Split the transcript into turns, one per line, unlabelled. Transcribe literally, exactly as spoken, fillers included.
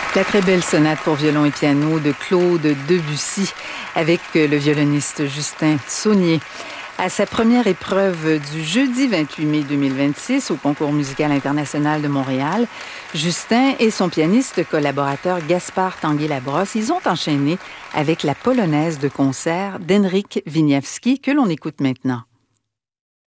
La très belle sonate pour violon et piano de Claude Debussy avec le violoniste Justin Saunier. À sa première épreuve du jeudi vingt-huit mai deux mille vingt-six au Concours musical international de Montréal, Justin et son pianiste collaborateur Gaspard Tanguay-Labrosse, ils ont enchaîné avec la polonaise de concert d'Henryk Wieniawski que l'on écoute maintenant.